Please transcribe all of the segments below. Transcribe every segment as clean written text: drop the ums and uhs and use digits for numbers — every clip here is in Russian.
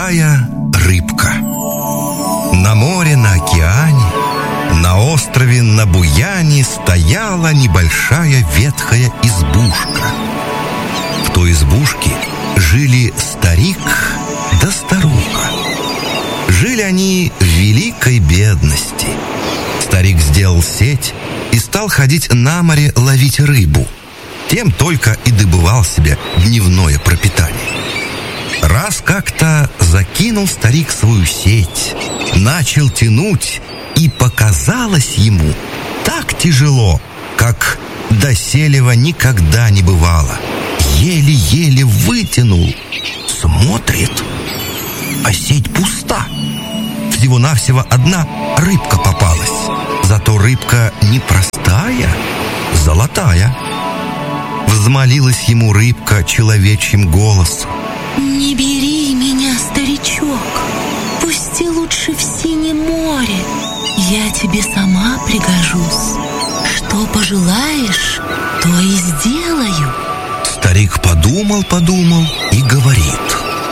Золотая рыбка. На море, на океане, на острове, на буяне стояла небольшая ветхая избушка. В той избушке жили старик да старуха. Жили они в великой бедности. Старик сделал сеть и стал ходить на море ловить рыбу. Тем только и добывал себе дневное пропитание. Раз как-то закинул старик свою сеть, начал тянуть, и показалось ему так тяжело, как доселева никогда не бывало. Еле-еле вытянул, смотрит, а сеть пуста. Всего-навсего одна рыбка попалась. Зато рыбка не простая, золотая. Взмолилась ему рыбка человечьим голосом: «Не бери меня, старичок, пусти лучше в синее море. Я тебе сама пригожусь. Что пожелаешь, то и сделаю». Старик подумал и говорит: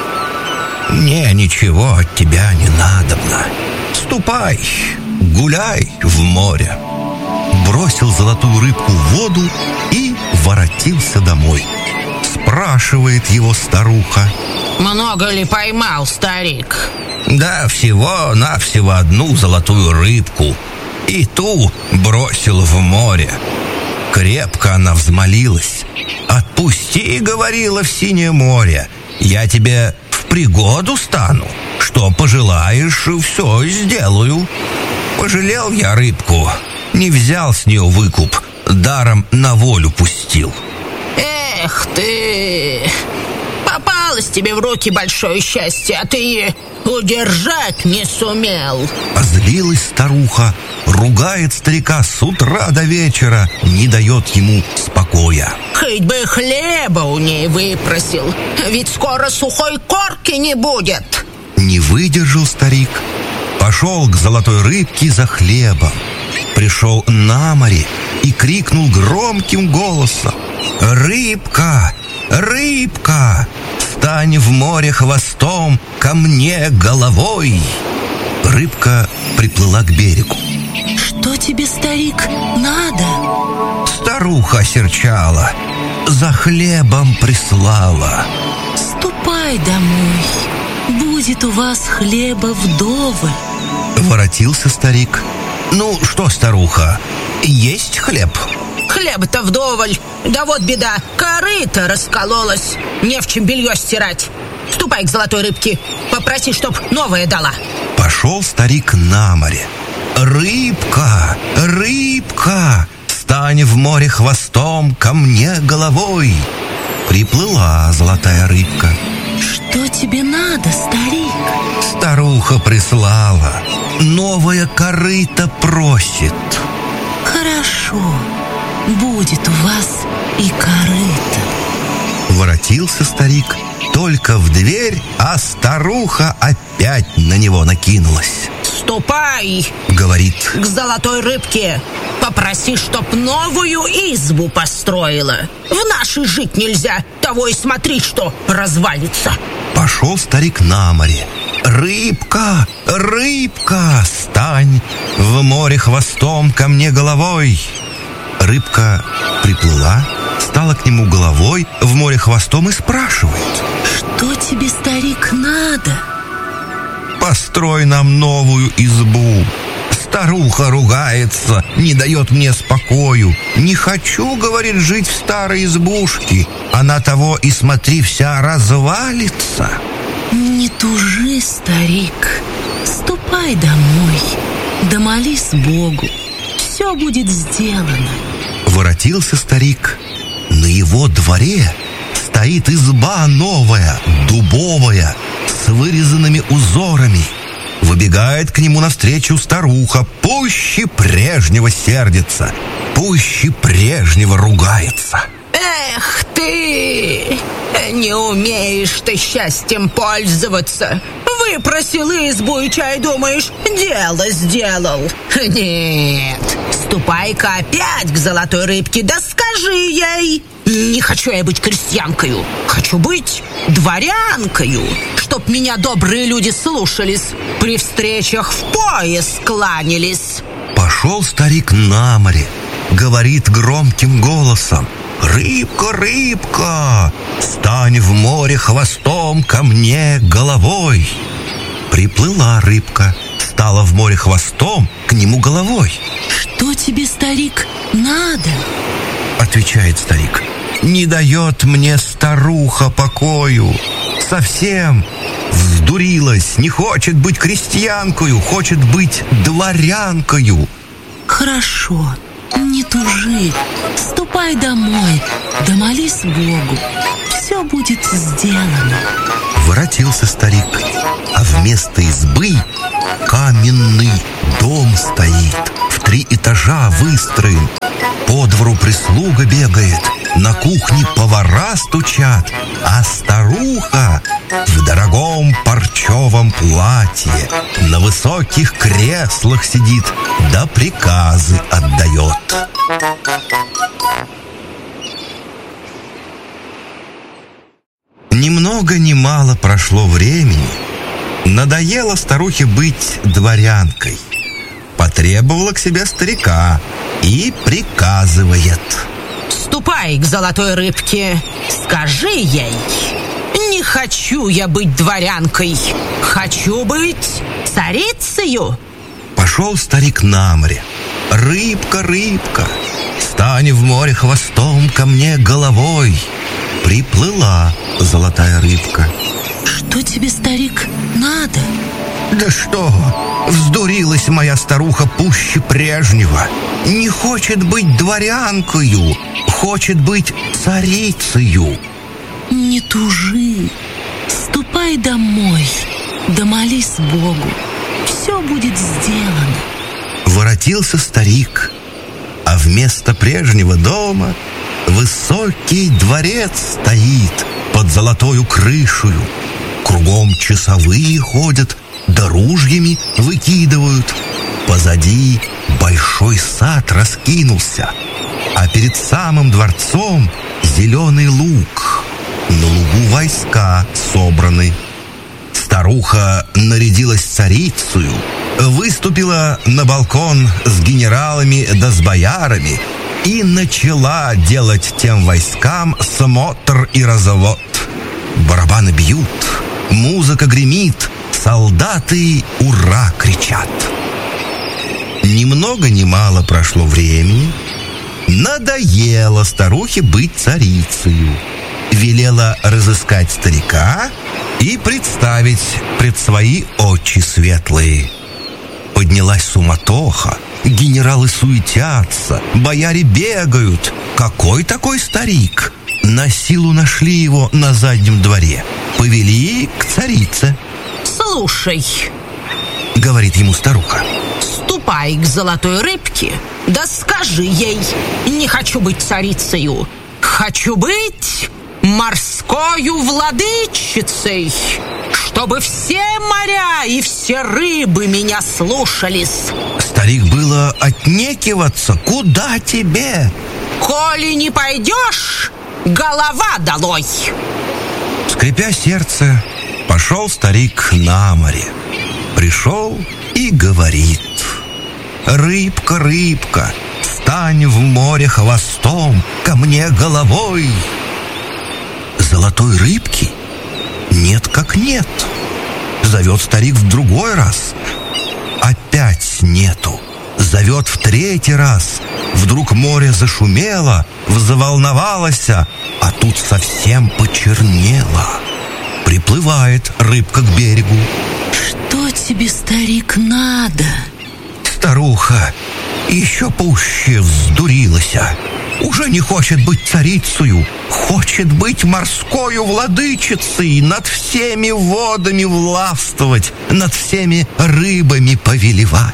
«Мне ничего от тебя не надобно. Ступай, гуляй в море». Бросил золотую рыбку в воду и воротился домой. Спрашивает его старуха: «Много ли поймал, старик?» «Да всего-навсего одну золотую рыбку, и ту бросил в море». Крепко она взмолилась: «Отпусти, — говорила, — в синее море. Я тебе в пригоду стану. Что пожелаешь, все сделаю». Пожалел я рыбку, не взял с нее выкуп, даром на волю пустил. Эх ты! Попалось тебе в руки большое счастье, а ты удержать не сумел. Озлилась старуха, ругает старика с утра до вечера, не дает ему спокоя. Хоть бы хлеба у ней выпросил, ведь скоро сухой корки не будет. Не выдержал старик, пошел к золотой рыбке за хлебом. Пришел на море и крикнул громким голосом: «Рыбка, рыбка, стань в море хвостом, ко мне головой!» Рыбка приплыла к берегу. «Что тебе, старик, надо?» Старуха осерчала, за хлебом прислала. «Ступай домой, будет у вас хлеба вдоволь». Воротился старик. «Ну что, старуха, есть хлеб?» Хлеба-то вдоволь, да вот беда, корыто раскололось, не в чем белье стирать. Ступай к золотой рыбке, попроси, чтоб новое дала». Пошел старик на море. «Рыбка, рыбка, стань в море хвостом, ко мне головой!» Приплыла золотая рыбка. «Что тебе надо, старик?» Старуха прислала, новое корыто просит. «Хорошо, будет у вас и корыто». Воротился старик только в дверь, а старуха опять на него накинулась. «Ступай, — говорит, — к золотой рыбке, попроси, чтоб новую избу построила. В нашей жить нельзя, того и смотри, что развалится». Пошел старик на море. «Рыбка, рыбка, стань в море хвостом, ко мне головой!» Рыбка приплыла, стала к нему головой, в море хвостом и спрашивает: «Что тебе, старик, надо?» «Построй нам новую избу. Старуха ругается, не дает мне спокою. Не хочу, — говорит, — жить в старой избушке. Она того и смотри, вся развалится». «Не тужи, старик, ступай домой, да молись Богу, все будет сделано». Воротился старик. На его дворе стоит изба новая, дубовая, с вырезанными узорами. Выбегает к нему навстречу старуха, пуще прежнего сердится, пуще прежнего ругается. «Эх ты! Не умеешь ты счастьем пользоваться. Выпросил избу и чай, думаешь, дело сделал. Нет, ступай-ка опять к золотой рыбке, да скажи ей: не хочу я быть крестьянкою, хочу быть дворянкою, чтоб меня добрые люди слушались, при встречах в пояс кланялись. Пошел старик на море, говорит громким голосом: «Рыбка, рыбка, стань в море хвостом, ко мне головой». Приплыла рыбка, стала в море хвостом, к нему головой. «Что тебе, старик, надо?» Отвечает старик: «Не дает мне старуха покою. Совсем вздурилась, не хочет быть крестьянкою, хочет быть дворянкою». «Хорошо, не тужи, ступай домой, да молись Богу, все будет сделано». Воротился старик, а вместо избы каменный дом стоит, в 3 этажа выстроен. По двору прислуга бегает, на кухне повара стучат, а старуха в дорогом парчевом платье на высоких креслах сидит, да приказы отдает. Ни много ни мало прошло времени. Надоело старухе быть дворянкой. Потребовала к себе старика и приказывает: «Ступай к золотой рыбке, скажи ей: не хочу я быть дворянкой, хочу быть царицею». Пошел старик на море. «Рыбка, рыбка, стань в море хвостом, ко мне головой». Приплыла золотая рыбка. «Что тебе, старик, надо?» «Да что, вздурилась моя старуха пуще прежнего. Не хочет быть дворянкою, хочет быть царицею». «Не тужи, ступай домой, да молись Богу, все будет сделано». Воротился старик, а вместо прежнего дома высокий дворец стоит под золотою крышею. Кругом часовые ходят, да ружьями выкидывают. Позади большой сад раскинулся, а перед самым дворцом зеленый луг. На лугу войска собраны. Старуха нарядилась царицею, выступила на балкон с генералами да с боярами и начала делать тем войскам смотр и развод. Барабаны бьют, музыка гремит, солдаты «Ура!» кричат. Ни много ни мало прошло времени. Надоело старухе быть царицею. Велела разыскать старика и представить пред свои очи светлые. Поднялась суматоха, генералы суетятся, бояре бегают. Какой такой старик? На силу нашли его на заднем дворе, повели к царице. «Слушай, — говорит ему старуха, — ступай к золотой рыбке, да скажи ей: не хочу быть царицею, хочу быть морскою владычицей, чтобы все моря и все рыбы меня слушались». Старик было отнекиваться: «Куда тебе?» «Коли не пойдешь, голова долой!» Скрипя сердце, пошел старик на море. Пришел и говорит: «Рыбка, рыбка, стань в море хвостом, ко мне головой». Золотой рыбки нет как нет. Зовет старик в другой раз. Опять нету. Зовет в 3-й раз. Вдруг море зашумело, заволновалось, а тут совсем почернело. Приплывает рыбка к берегу. «Что тебе, старик, надо?» Старуха еще пуще вздурилась. Уже не хочет быть царицею, хочет быть морскою владычицей, над всеми водами властвовать, над всеми рыбами повелевать.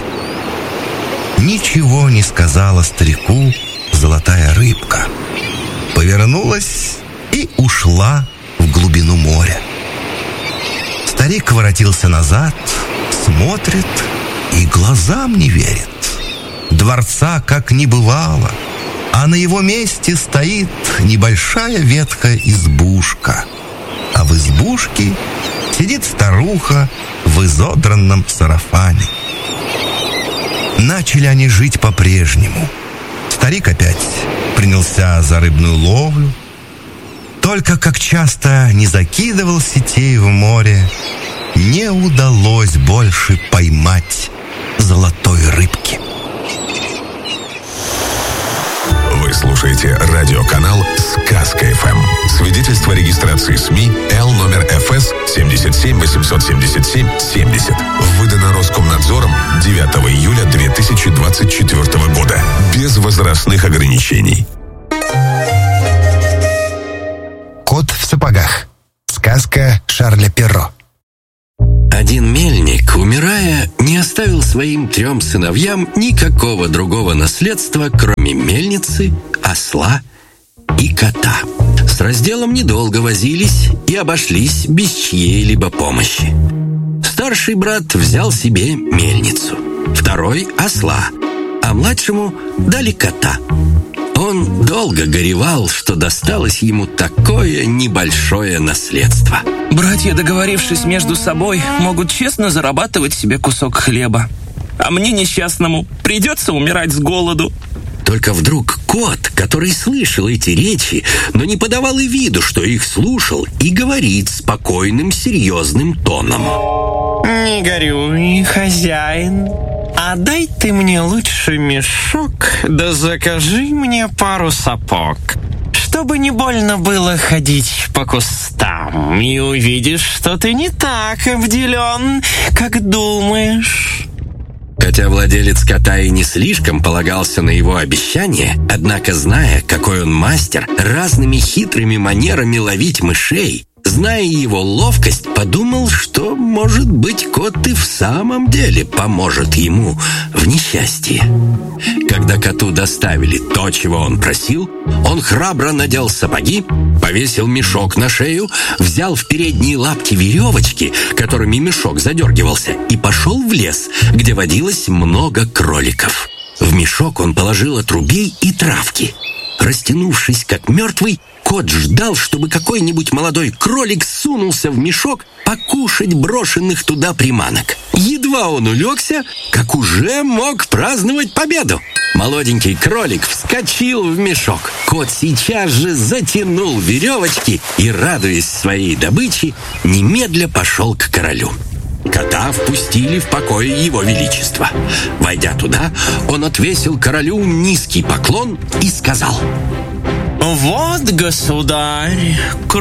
Ничего не сказала старику золотая рыбка. Повернулась и ушла в глубину моря. Старик воротился назад, смотрит и глазам не верит. Дворца как не бывало, а на его месте стоит небольшая ветхая избушка. А в избушке сидит старуха в изодранном сарафане. Начали они жить по-прежнему. Старик опять принялся за рыбную ловлю. Только как часто не закидывал сетей в море, не удалось больше поймать золотой рыбки. Вы слушаете радиоканал «Сказка ФМ». Свидетельство регистрации СМИ Л номер ФС 77877-70. Выдано Роскомнадзором 9 июля 2024 года. Без возрастных ограничений. Кот в сапогах. Сказка Шарля Перро. Один мельник, умирая, не оставил своим 3 сыновьям никакого другого наследства, кроме мельницы, осла и кота. С разделом недолго возились и обошлись без чьей-либо помощи. Старший брат взял себе мельницу, второй — осла, а младшему дали кота. Он долго горевал, что досталось ему такое небольшое наследство. Братья, договорившись между собой, могут честно зарабатывать себе кусок хлеба. А мне, несчастному, придется умирать с голоду. Только вдруг кот, который слышал эти речи, но не подавал и виду, что их слушал, и говорит спокойным, серьезным тоном. «Не горюй, хозяин. А дай ты мне лучше мешок, да закажи мне пару сапог, чтобы не больно было ходить по кустам, и увидишь, что ты не так обделен, как думаешь». Хотя владелец кота и не слишком полагался на его обещание, однако, зная, какой он мастер разными хитрыми манерами ловить мышей, зная его ловкость, подумал, что, может быть, кот и в самом деле поможет ему в несчастье. Когда коту доставили то, чего он просил, он храбро надел сапоги, повесил мешок на шею, взял в передние лапки веревочки, которыми мешок задергивался, и пошел в лес, где водилось много кроликов. В мешок он положил отрубей и травки. Растянувшись как мертвый, кот ждал, чтобы какой-нибудь молодой кролик сунулся в мешок покушать брошенных туда приманок. Едва он улегся, как уже мог праздновать победу. Молоденький кролик вскочил в мешок. Кот сейчас же затянул веревочки и, радуясь своей добыче, немедля пошел к королю. Кота впустили в покое его величества. Войдя туда, он отвесил королю низкий поклон и сказал: «Вот, государь,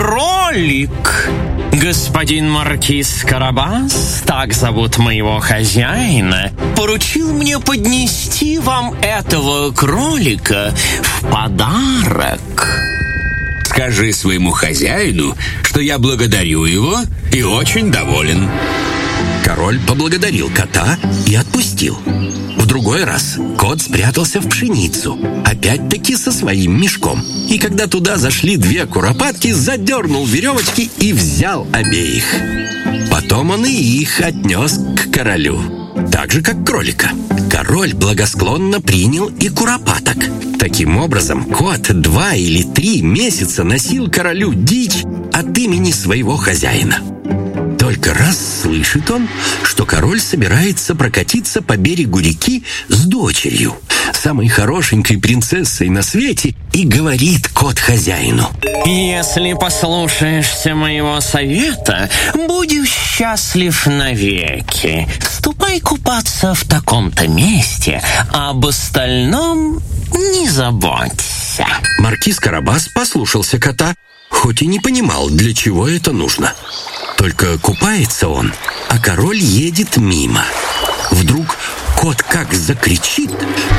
кролик. Господин маркиз Карабас, так зовут моего хозяина, поручил мне поднести вам этого кролика в подарок». «Скажи своему хозяину, что я благодарю его и очень доволен». Король поблагодарил кота и отпустил. В другой раз кот спрятался в пшеницу, опять-таки со своим мешком. И когда туда зашли 2 куропатки, задернул веревочки и взял обеих. Потом он и их отнес к королю, так же, как кролика. Король благосклонно принял и куропаток. Таким образом, кот 2 или 3 месяца носил королю дичь от имени своего хозяина. Только раз слышит он, что король собирается прокатиться по берегу реки с дочерью, самой хорошенькой принцессой на свете, и говорит кот хозяину: «Если послушаешься моего совета, будешь счастлив навеки. Ступай купаться в таком-то месте, а об остальном не заботься». Маркиз Карабас послушался кота, хоть и не понимал, для чего это нужно. Только купается он, а король едет мимо. Вдруг кот как закричит: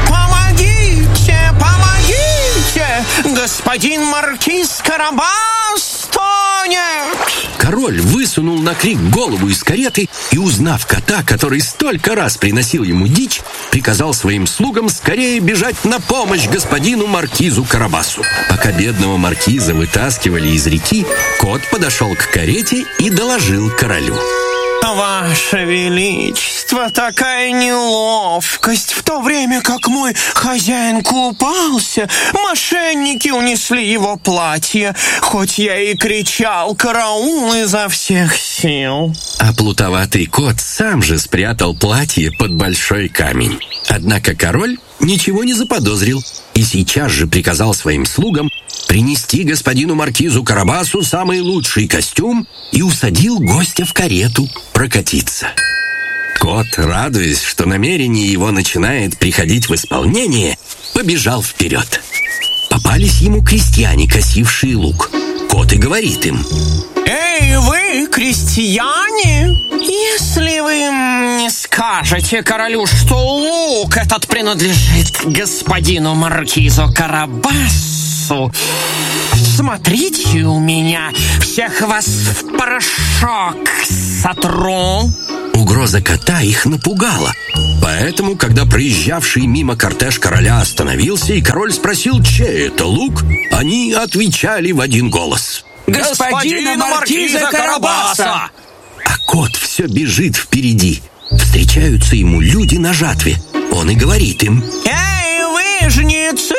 «Помогите! Помогите! Господин маркиз Карабас тонет!» Король высунул на крик голову из кареты и, узнав кота, который столько раз приносил ему дичь, приказал своим слугам скорее бежать на помощь господину маркизу Карабасу. Пока бедного маркиза вытаскивали из реки, кот подошел к карете и доложил королю: Ваше Величество, такая неловкость. В то время как мой хозяин купался, мошенники унесли его платье. Хоть я и кричал «караул» изо всех сил. А плутоватый кот сам же спрятал платье под большой камень. Однако король ничего не заподозрил и сейчас же приказал своим слугам принести господину маркизу Карабасу самый лучший костюм и усадил гостя в карету прокатиться. Кот, радуясь, что намерение его начинает приходить в исполнение, побежал вперед. Попались ему крестьяне, косившие лук. Кот и говорит им: «Эй, вы, крестьяне, если вы не скажете королю, что лук этот принадлежит господину маркизу Карабасу, смотрите у меня, всех вас в порошок сотру». Угроза кота их напугала. Поэтому, когда проезжавший мимо кортеж короля остановился, и король спросил, чей это лук, они отвечали в один голос: «Господина маркиза Карабаса!» А кот все бежит впереди. Встречаются ему люди на жатве. Он и говорит им: «Эй, вы, жнецы!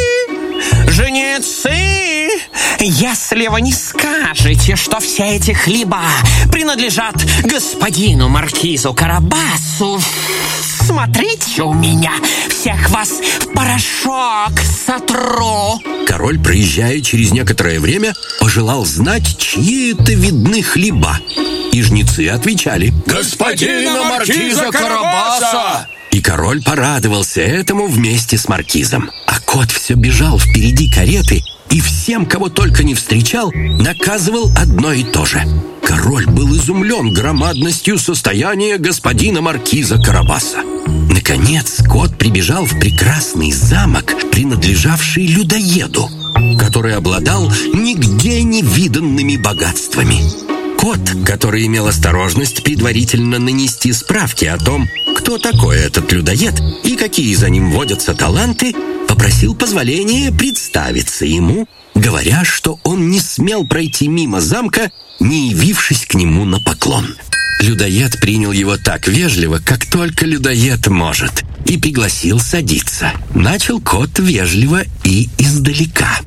Жнецы! Если вы не скажете, что все эти хлеба принадлежат господину маркизу Карабасу, смотрите у меня, всех вас в порошок сотру». Король, проезжая через некоторое время, пожелал знать, чьи это видны хлеба. И жнецы отвечали: «Господина маркиза Карабаса!» И король порадовался этому вместе с маркизом. А кот все бежал впереди кареты и всем, кого только не встречал, наказывал одно и то же. Король был изумлен громадностью состояния господина маркиза Карабаса. Наконец, кот прибежал в прекрасный замок, принадлежавший людоеду, который обладал нигде не виданными богатствами. Кот, который имел осторожность предварительно нанести справки о том, кто такой этот людоед и какие за ним водятся таланты, попросил позволения представиться ему, говоря, что он не смел пройти мимо замка, не явившись к нему на поклон. Людоед принял его так вежливо, как только людоед может, и пригласил садиться. Начал кот вежливо и издалека.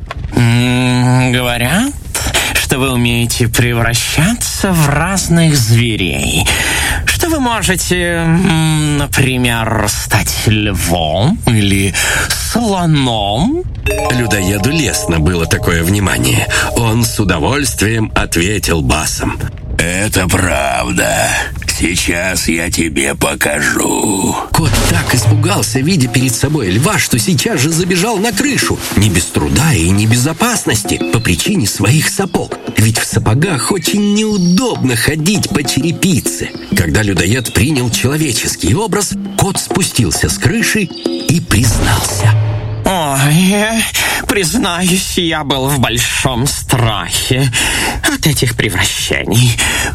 «Говорят, что вы умеете превращаться в разных зверей. Что вы можете, например, стать львом или слоном?» Людоеду лестно было такое внимание. Он с удовольствием ответил басом: «Это правда. Сейчас я тебе покажу». Кот так испугался, видя перед собой льва, что сейчас же забежал на крышу. Не без труда и не без опасности, по причине своих сапог. Ведь в сапогах очень неудобно ходить по черепице. Когда людоед принял человеческий образ, кот спустился с крыши и признался: «Ой, признаюсь, я был в большом страхе от этих превращений.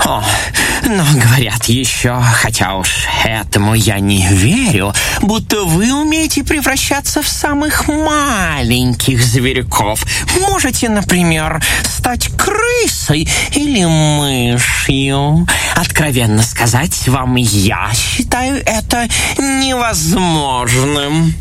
Но говорят еще, хотя уж этому я не верю, будто вы умеете превращаться в самых маленьких зверьков. Можете, например, стать крысой или мышью. Откровенно сказать вам, я считаю это невозможным».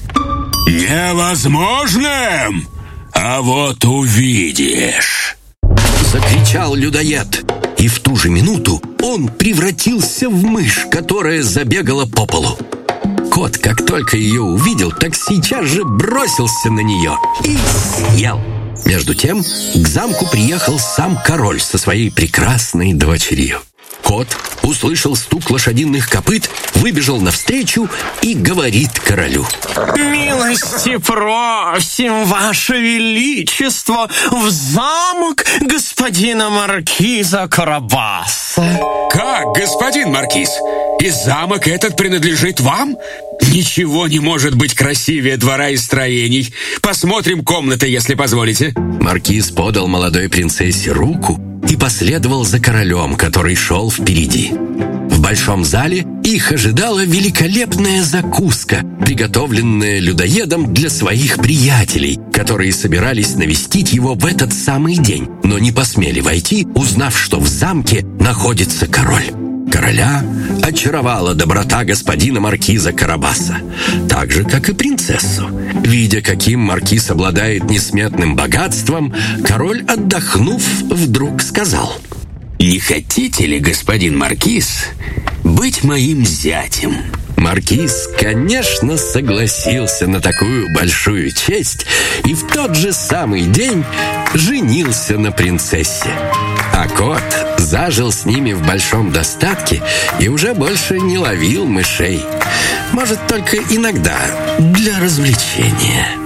«Невозможным? А вот увидишь!» Закричал людоед. И в ту же минуту он превратился в мышь, которая забегала по полу. Кот, как только ее увидел, так сейчас же бросился на нее и съел. Между тем к замку приехал сам король со своей прекрасной дочерью. Кот услышал стук лошадиных копыт, выбежал навстречу и говорит королю: «Милости просим, Ваше Величество, в замок господина маркиза Карабаса». «Как, господин маркиз? И замок этот принадлежит вам? Ничего не может быть красивее двора и строений. Посмотрим комнаты, если позволите». Маркиз подал молодой принцессе руку и последовал за королем, который шел впереди. В большом зале их ожидала великолепная закуска, приготовленная людоедом для своих приятелей, которые собирались навестить его в этот самый день, но не посмели войти, узнав, что в замке находится король. короля очаровала доброта господина маркиза Карабаса, так же, как и принцессу. Видя, каким маркиз обладает несметным богатством, король, отдохнув, вдруг сказал: «Не хотите ли, господин маркиз, быть моим зятем?» Маркиз, конечно, согласился на такую большую честь и в тот же самый день женился на принцессе. А кот зажил с ними в большом достатке и уже больше не ловил мышей. Может, только иногда для развлечения.